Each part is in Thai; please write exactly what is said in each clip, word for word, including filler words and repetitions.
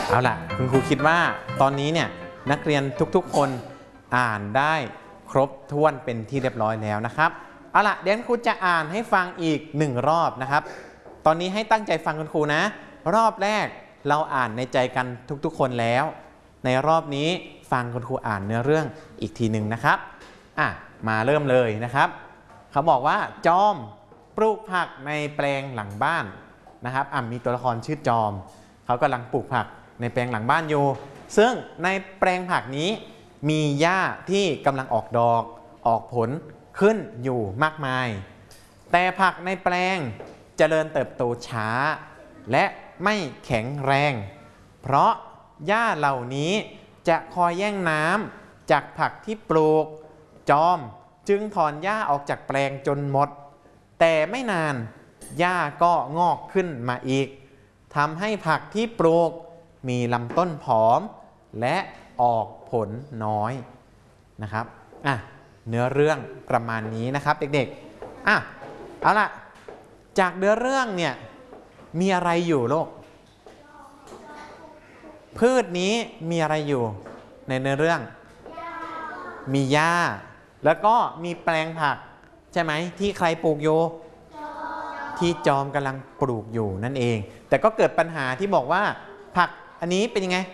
เอาล่ะคุณครูคิดว่าตอนนี้เนี่ยนักเรียนทุกๆคนอ่านได้ครบถ้วนเป็นที่เรียบร้อยแล้วนะครับเอาล่ะเดี๋ยวครูจะอ่านให้ฟังอีกหนึ่งรอบนะครับตอนนี้ให้ตั้งใจฟังคุณครูนะรอบแรกเราอ่านในใจกันทุกๆคนแล้วในรอบนี้ฟังคุณครูอ่านเนื้อเรื่องอีกทีหนึ่งนะครับอ่ะมาเริ่มเลยนะครับเขาบอกว่าจอมปลูกผักในแปลงหลังบ้านนะครับอ่ะมีตัวละครชื่อจอมเขากำลังปลูกผักในแปลงหลังบ้านอยู่ซึ่งในแปลงผักนี้มีหญ้าที่กำลังออกดอกออกผลขึ้นอยู่มากมายแต่ผักในแปลงเจริญเติบโตช้าและไม่แข็งแรงเพราะหญ้าเหล่านี้จะคอยแย่งน้ำจากผักที่ปลูกจอมจึงถอนหญ้าออกจากแปลงจนหมดแต่ไม่นานหญ้าก็งอกขึ้นมาอีกทำให้ผักที่ปลูกมีลำต้นผอมและออกผลน้อยนะครับอ่ะเนื้อเรื่องประมาณนี้นะครับเด็กๆอ่ะเอาล่ะจากเนื้อเรื่องเนี่ยมีอะไรอยู่ลูกพืชนี้มีอะไรอยู่ในเนื้อเรื่องมีหญ้าแล้วก็มีแปลงผักใช่ไหมที่ใครปลูกอยู่ที่จอมกำลังปลูกอยู่นั่นเองแต่ก็เกิดปัญหาที่บอกว่าผักอันนี้เป็นยังไง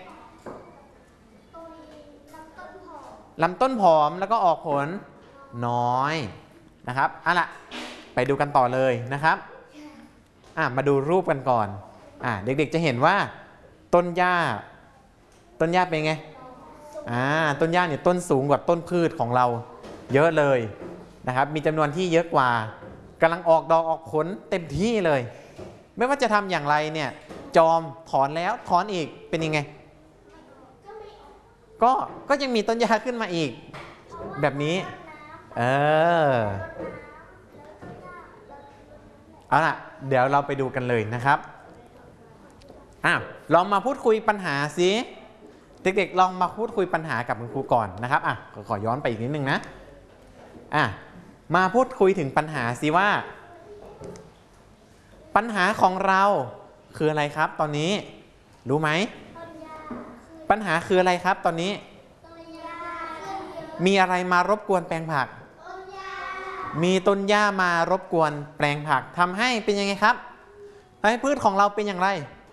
ลำต้นผอมแล้วก็ออกผลน้อยนะครับเอาล่ะไปดูกันต่อเลยนะครับอ่ะมาดูรูปกันก่อนอ่ะเด็กๆจะเห็นว่าต้นหญ้าต้นหญ้าเป็นไงอ่าต้นหญ้าเนี่ยต้นสูงกว่าต้นพืชของเราเยอะเลยนะครับมีจำนวนที่เยอะกว่ากำลังออกดอกออกผลเต็มที่เลยไม่ว่าจะทำอย่างไรเนี่ยจอมถอนแล้วถอนอีกเป็นยังไงก็ก็ยังมีต้นหญ้าขึ้นมาอีกแบบนี้เออเอาล่ะเดี๋ยวเราไปดูกันเลยนะครับอ่ะลองมาพูดคุยปัญหาสิเด็กๆลองมาพูดคุยปัญหากับคุณครูก่อนนะครับอ่ะขอย้อนไปอีกนิดนึงนะอ่ะมาพูดคุยถึงปัญหาสิว่าปัญหาของเราคืออะไรครับตอนนี้รู้ไหมปัญหาคืออะไรครับตอนนี้มีอะไรมารบกวนแปลงผักมีต้นหญ้ามารบกวนแปลงผักทำให้เป็นยังไงครับทำให้พืชของเราเป็นอย่างไร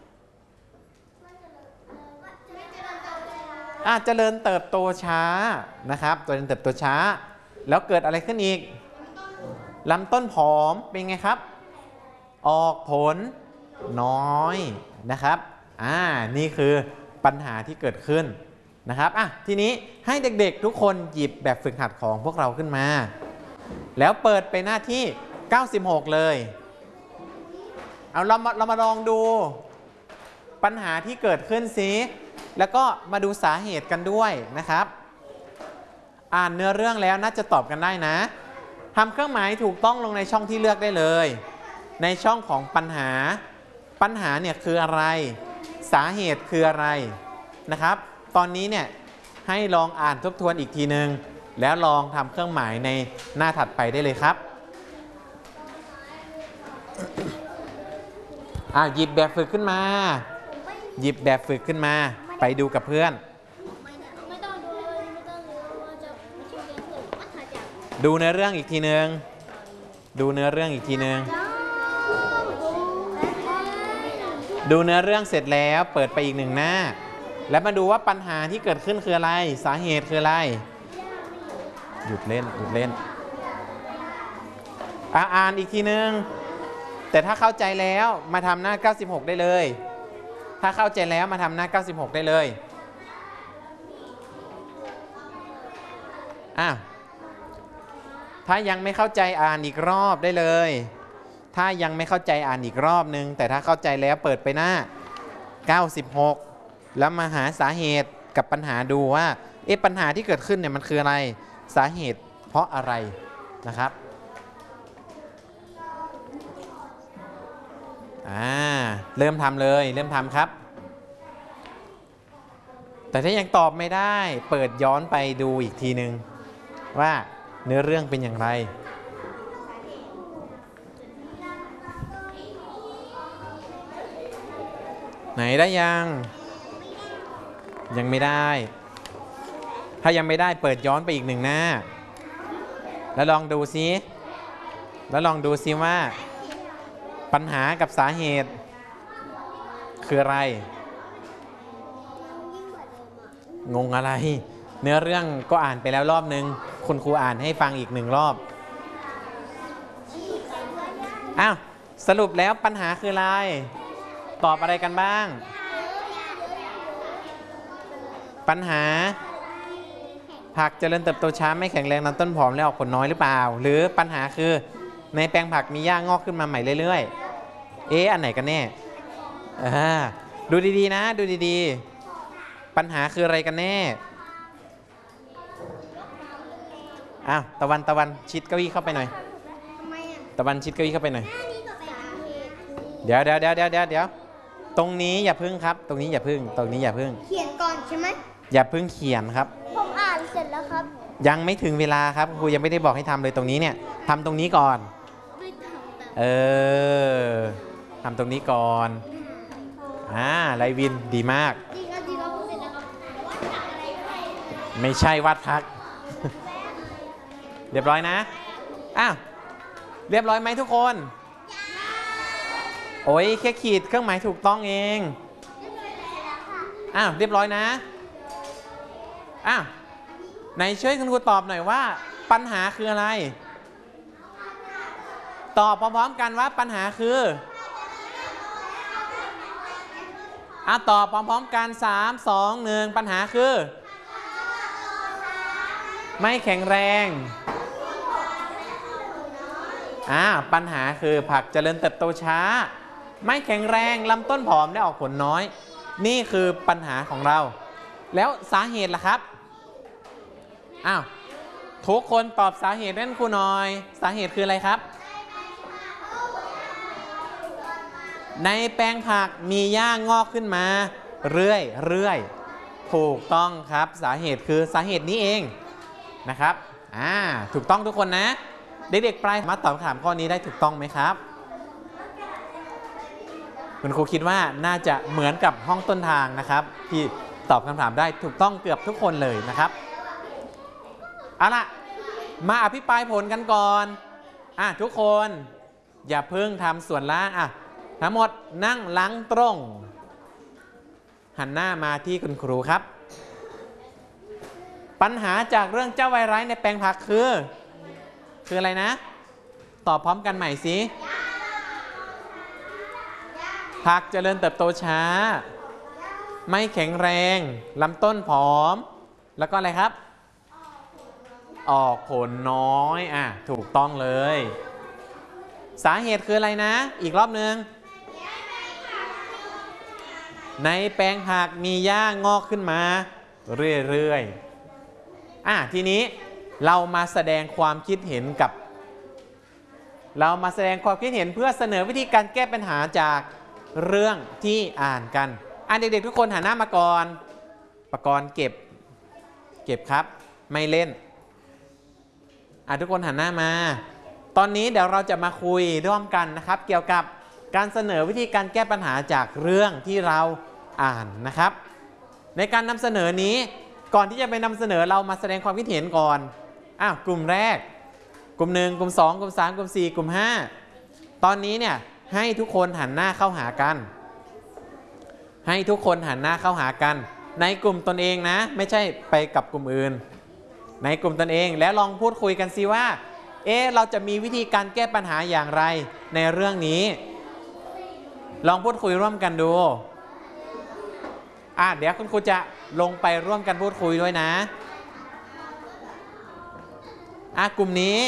อาจจะเจริญเติบโตช้านะครับเจริญเติบโตช้าแล้วเกิดอะไรขึ้นอีกลำต้นผอมเป็นไงครับออกผลน้อยนะครับอ่านี่คือปัญหาที่เกิดขึ้นนะครับอ่ะทีนี้ให้เด็กๆทุกคนหยิบแบบฝึกหัดของพวกเราขึ้นมาแล้วเปิดไปหน้าที่เก้าสิบหกเลยเอาเรามาเรามาลองดูปัญหาที่เกิดขึ้นสิแล้วก็มาดูสาเหตุกันด้วยนะครับอ่านเนื้อเรื่องแล้วน่าจะตอบกันได้นะทำเครื่องหมายถูกต้องลงในช่องที่เลือกได้เลยในช่องของปัญหาปัญหาเนี่ยคืออะไรสาเหตุคืออะไรนะครับตอนนี้เนี่ยให้ลองอ่านทบทวนอีกทีนึงแล้วลองทำเครื่องหมายในหน้าถัดไปได้เลยครับอ่ะหยิบแบบฝึกขึ้นมาหยิบแบบฝึกขึ้นมาไปดูกับเพื่อนดูเนื้อเรื่องอีกทีนึงดูเนื้อเรื่องอีกทีนึงดูเนื้อเรื่องเสร็จแล้วเปิดไปอีกหนึ่งหน้าแล้วมาดูว่าปัญหาที่เกิดขึ้นคืออะไรสาเหตุคืออะไรหยุดเล่นหยุดเล่นอ่ะอ่านอีกทีนึงแต่ถ้าเข้าใจแล้วมาทำหน้าเก้าสิบหกได้เลยถ้าเข้าใจแล้วมาทำหน้าเก้าสิบหกได้เลยอ่ะถ้ายังไม่เข้าใจอ่านอีกรอบได้เลยถ้ายังไม่เข้าใจอ่านอีกรอบนึงแต่ถ้าเข้าใจแล้วเปิดไปหน้าเก้าสิบหกแล้วมาหาสาเหตุกับปัญหาดูว่าเอ๊ะปัญหาที่เกิดขึ้นเนี่ยมันคืออะไรสาเหตุเพราะอะไรนะครับอ่าเริ่มทำเลยเริ่มทำครับแต่ถ้ายังตอบไม่ได้เปิดย้อนไปดูอีกทีนึงว่าเนื้อเรื่องเป็นอย่างไรไหนได้ยังไยังไม่ได้ ถ้ายังไม่ได้เปิดย้อนไปอีกหนึ่งหน้าแล้วลองดูซิแล้วลองดูซิว่าปัญหากับสาเหตุคืออะไรงงอะไรเนื้อเรื่องก็อ่านไปแล้วรอบนึงคุณครูอ่านให้ฟังอีกหนึ่งรอบอ้าวสรุปแล้วปัญหาคืออะไรตอบอะไรกันบ้างปัญหาผักเจริญเติบโตช้าไม่แข็งแรงลำต้นผอมและออกผลน้อยหรือเปล่าหรือปัญหาคือในแปลงผักมีหญ้างอกขึ้นมาใหม่เรื่อยๆเอ๊ะอันไหนกันแน่อ่าดูดีๆนะดูดีๆปัญหาคืออะไรกันแน่อ้าวตะวันตะวันชิดเก้าอี้เข้าไปหน่อยตะวันชิดเก้าอี้เข้าไปหน่อยเดี๋ยวเดี๋ยวเดี๋ยวเดี๋ยวเดี๋ยวเดี๋ยวตรงนี้อย่าพึ่งครับตรงนี้อย่าพึ่งตรงนี้อย่าพึ่งเขียนก่อนใช่ไหมอย่าพึ่งเขียนครับผมอ่านเสร็จแล้วครับยังไม่ถึงเวลาครับครูยังไม่ได้บอกให้ทำเลยตรงนี้เนี่ยทำตรงนี้ก่อนเออทำตรงนี้ก่อนอ่าไรวินดีมากไม่ใช่วาดพักเรียบร้อยนะอ้าวเรียบร้อยไหมทุกคนโอ้ยแค่ขีดเครื่องหมายถูกต้องเองอ้าวเรียบร้อยนะอ้าวไหนช่วยคุณครูตอบหน่อยว่าปัญหาคืออะไรตอบพร้อมๆกันว่าปัญหาคืออ่ะตอบพร้อมๆกันสาม สอง หนึ่งปัญหาคือไม่แข็งแรงอ่าปัญหาคือผักเจริญเติบโตช้าไม่แข็งแรงลำต้นผอมได้ออกผลน้อยนี่คือปัญหาของเราแล้วสาเหตุล่ะครับอ้าวทุกคนตอบสาเหตุนั่นครูหน่อยสาเหตุคืออะไรครับในแปลงผักมีหญ้างอกขึ้นมาเรื่อยเรื่อยถูกต้องครับสาเหตุคือสาเหตุนี้เองนะครับอ่าถูกต้องทุกคนนะเด็กๆปลายมาตอบคำถามข้อนี้ได้ถูกต้องไหมครับคุณครูคิดว่าน่าจะเหมือนกับห้องต้นทางนะครับที่ตอบคำถามได้ถูกต้องเกือบทุกคนเลยนะครับเอาล่ะมาอภิปรายผลกันก่อนอ่ะทุกคนอย่าเพิ่งทำส่วนล่างอ่ะทั้งหมดนั่งหลังตรงหันหน้ามาที่คุณครูครับปัญหาจากเรื่องเจ้าไวรัสในแปลงผักคือคืออะไรนะตอบพร้อมกันใหม่สิผักเจริญเติบโตช้าไม่แข็งแรงลำต้นผอมแล้วก็อะไรครับออกผลน้อยอ่ะถูกต้องเลยสาเหตุคืออะไรนะอีกรอบนึงในแปลงผักมีหญ้างอกขึ้นมาเรื่อยๆอ่ะทีนี้เรามาแสดงความคิดเห็นกับเรามาแสดงความคิดเห็นเพื่อเสนอวิธีการแก้ปัญหาจากเรื่องที่อ่านกันอ่ะเด็กๆทุกคนหันหน้ามาก่อนปกรณ์เก็บเก็บครับไม่เล่นอ่ะทุกคนหันหน้ามาตอนนี้เดี๋ยวเราจะมาคุยร่วมกันนะครับเกี่ยวกับการเสนอวิธีการแก้ปัญหาจากเรื่องที่เราอ่านนะครับในการนำเสนอนี้ก่อนที่จะไปนำเสนอเรามาแสดงความคิดเห็นก่อนอ้าวกลุ่มแรกกลุ่มหนึ่งกลุ่มสองกลุ่มสามกลุ่มสี่กลุ่มห้าตอนนี้เนี่ยให้ทุกคนหันหน้าเข้าหากันให้ทุกคนหันหน้าเข้าหากันในกลุ่มตนเองนะไม่ใช่ไปกับกลุ่มอื่นในกลุ่มตนเองแล้วลองพูดคุยกันสิว่าเอ๊ะเราจะมีวิธีการแก้ปัญหาอย่างไรในเรื่องนี้ลองพูดคุยร่วมกันดูอ่ะเดี๋ยวคุณครูจะลงไปร่วมกันพูดคุยด้วยนะอ่ะกลุ่มนี้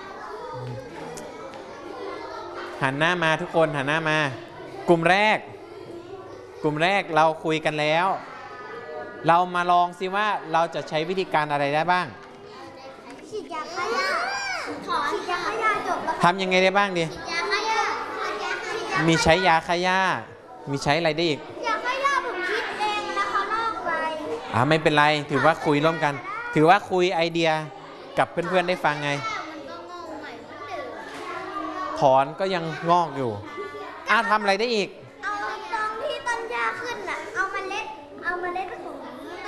หันหน้ามาทุกคนหันหน้ามากลุ่มแรกกลุ่มแรกเราคุยกันแล้วเรามาลองสิว่าเราจะใช้วิธีการอะไรได้บ้างฉีดยาฆ่าหญ้าถอนฉีดยาฆ่าหญ้าจบแล้วทำยังไงได้บ้างดิยาฆ่าหญ้ามีใช้ยาฆ่าหญ้ามีใช้อะไรได้อีกยาฆ่าหญ้าผมคิดเองแล้วเขาลอกไปอ่าไม่เป็นไรถือว่าคุยร่วมกันถือว่าคุยไอเดียกับเพื่อนๆได้ฟังไงถอนก็ยังงอกอยู่อ่าทำอะไรได้อีกเอาตรงที่ต้นหญ้าขึ้นน่ะเอาเมล็ดเอาเมล็ดผสม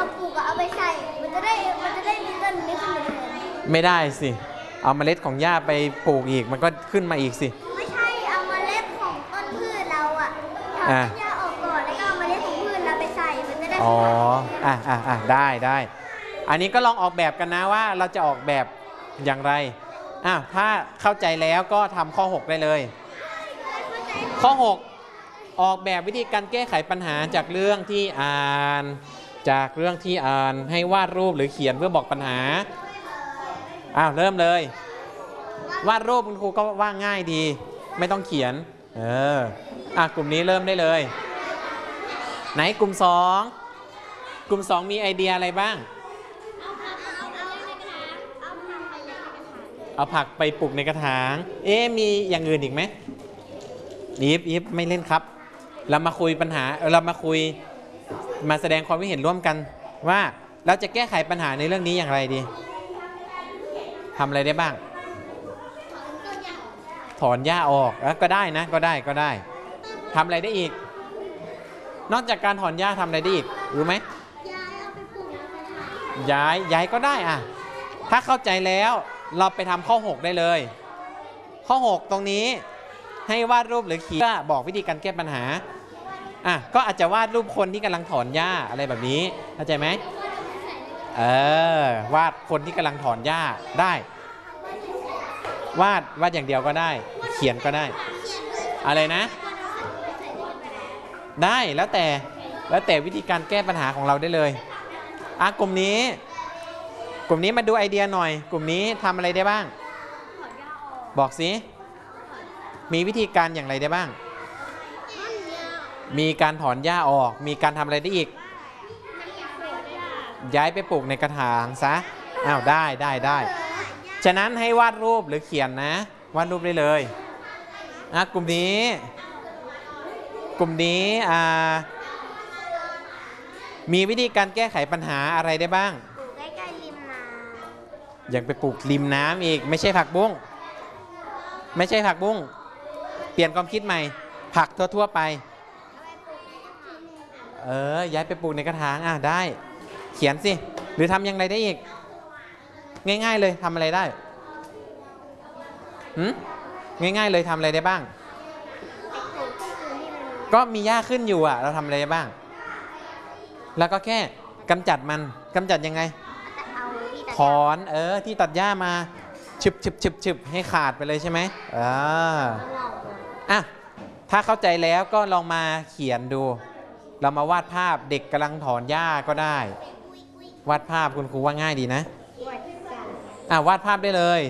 ปลูกอะเอาไปใส่ มันจะได้มันจะได้มีต้นนี้ขึ้นมาเลยไม่ได้สิเอาเมล็ดของหญ้าไปปลูกอีกมันก็ขึ้นมาอีกสิไม่ใช่เอาเมล็ดของต้นพืชเราอะถอนอ่ะต้นหญ้าออกก่อนแล้วก็เอาเมล็ดของพืชเราไปใส่ มันจะได้อ๋ออ่ะอ่ะอ่ะได้ได้อันนี้ก็ลองออกแบบกันนะว่าเราจะออกแบบอย่างไรอ้าวถ้าเข้าใจแล้วก็ทำข้อหกได้เลย ข้อหกออกแบบวิธีการแก้ไขปัญหาจากเรื่องที่อ่านจากเรื่องที่อ่านให้วาดรูปหรือเขียนเพื่อบอกปัญหาอ้าวเริ่มเลยวาดรูปคุณครูก็ว่าง่ายดีไม่ต้องเขียนเอออ่ะกลุ่มนี้เริ่มได้เลยไหนกลุ่มสองกลุ่มสองมีไอเดียอะไรบ้างเอาผักไปปลูกในกระถางเอ๊ะมีอย่างอื่นอีกไหมอีฟอีฟไม่เล่นครับเรามาคุยปัญหาเรามาคุยมาแสดงความคิดเห็นร่วมกันว่าเราจะแก้ไขปัญหาในเรื่องนี้อย่างไรดีทำอะไรได้บ้างถอนหญ้าออกแล้วก็ได้นะก็ได้ก็ได้ทำอะไรได้อีกนอกจากการถอนหญ้าทำอะไรได้อีกรู้ไหมย้ายย้ายก็ได้อ่ะถ้าเข้าใจแล้วเราไปทำข้อหกได้เลยข้อหกตรงนี้ให้วาดรูปหรือเขียนบอกวิธีการแก้ปัญหาอ่ะก็อาจจะวาดรูปคนที่กำลังถอนหญ้าอะไรแบบนี้เข้าใจไหมเออวาดคนที่กำลังถอนหญ้าได้วาดวาดอย่างเดียวก็ได้เขียนก็ได้อะไรนะได้แล้วแต่แล้วแต่วิธีการแก้ปัญหาของเราได้เลยอ่ะกลุ่มนี้กลุ่มนี้มาดูไอเดียหน่อยกลุ่มนี้ทำอะไรได้บ้างบอกสิมีวิธีการอย่างไรได้บ้างมีการถอนหญ้าออกมีการทำอะไรได้อีกย้ายไปปลูกในกระถางซะอ้าวได้ได้ได้ฉะนั้นให้วาดรูปหรือเขียนนะวาดรูปได้เลยอ่ะกลุ่มนี้กลุ่มนี้อ่ามีวิธีการแก้ไขปัญหาอะไรได้บ้างปลูกใกล้ๆริมน้ำยังไปปลูกริมน้ำอีกไม่ใช่ผักบุ้งไม่ใช่ผักบุ้งเปลี่ยนความคิดใหม่ผักทั่วๆไปเออย้ายไปปลูกในกระถางอ่ะได้เขียนสิหรือทำยังไงได้อีกง่ายๆเลยทำอะไรได้หืมง่ายๆเลยทำอะไรได้บ้างก็มีหญ้าขึ้นอยู่อ่ะเราทำอะไรได้บ้างแล้วก็แค่กำจัดมันกำจัดยังไงถอนเออที่ตัดหญ้ามาฉึบฉึบฉึบฉึบให้ขาดไปเลยใช่ไหมอ่าอ่ะถ้าเข้าใจแล้วก็ลองมาเขียนดูเรามาวาดภาพเด็กกำลังถอนหญ้าก็ได้วาดภาพคุณครูว่าง่ายดีนะอ่ะวาดภาพได้เลย